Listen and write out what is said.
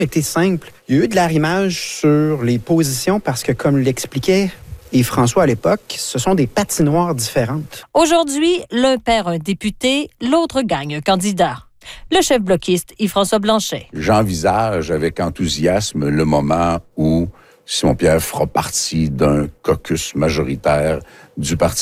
C'était simple. Il y a eu de l'arrimage sur les positions parce que, comme l'expliquait Yves-François à l'époque, ce sont des patinoires différentes. Aujourd'hui, l'un perd un député, l'autre gagne un candidat. Le chef bloquiste Yves-François Blanchet. J'envisage avec enthousiasme le moment où Simon-Pierre fera partie d'un caucus majoritaire du Parti